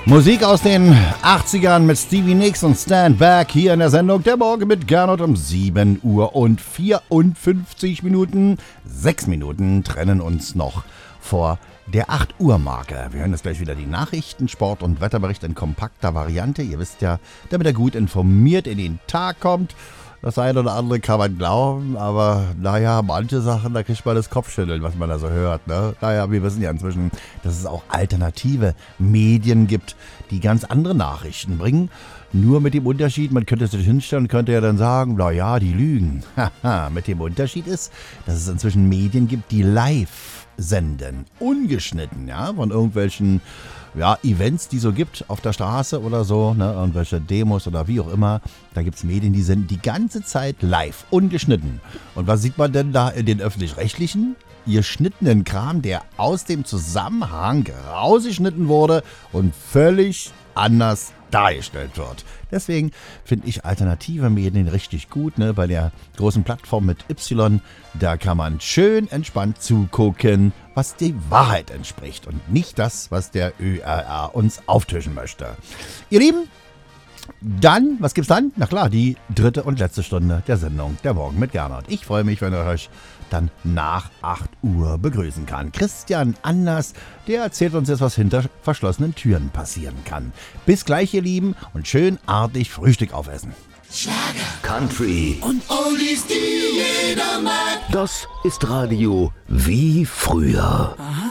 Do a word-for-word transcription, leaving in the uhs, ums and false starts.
Musik aus den achtzigern mit Stevie Nicks und Stand Back hier in der Sendung Der Morgen mit Gernot um sieben Uhr und vierundfünfzig Minuten. Sechs Minuten trennen uns noch vor der acht Uhr Marke. Wir hören jetzt gleich wieder die Nachrichten, Sport und Wetterbericht in kompakter Variante. Ihr wisst ja, damit er gut informiert in den Tag kommt. Das eine oder andere kann man glauben, aber naja, manche Sachen, da kriegt man das Kopfschütteln, was man da so hört. Ne? Naja, wir wissen ja inzwischen, dass es auch alternative Medien gibt, die ganz andere Nachrichten bringen. Nur mit dem Unterschied, man könnte sich hinstellen und könnte ja dann sagen, naja, die lügen. Haha, mit dem Unterschied ist, dass es inzwischen Medien gibt, die live senden, ungeschnitten, ja, von irgendwelchen ja, Events, die so gibt auf der Straße oder so, ne, irgendwelche Demos oder wie auch immer. Da gibt es Medien, die sind die ganze Zeit live, ungeschnitten. Und was sieht man denn da in den Öffentlich-Rechtlichen? Ihr schnittenen Kram, der aus dem Zusammenhang rausgeschnitten wurde und völlig anders dargestellt wird. Deswegen finde ich alternative Medien richtig gut, ne? Bei der großen Plattform mit Y, da kann man schön entspannt zugucken, was die Wahrheit entspricht und nicht das, was der Ö R R uns auftischen möchte. Ihr Lieben, dann, was gibt's dann? Na klar, die dritte und letzte Stunde der Sendung Der Morgen mit Gernot. Ich freue mich, wenn ihr euch dann nach acht Uhr begrüßen kann. Christian Anders, der erzählt uns jetzt, was hinter verschlossenen Türen passieren kann. Bis gleich, ihr Lieben, und schön artig Frühstück aufessen. Schlager, Country und Oldies, die jeder mag. Das ist Radio wie früher. Aha.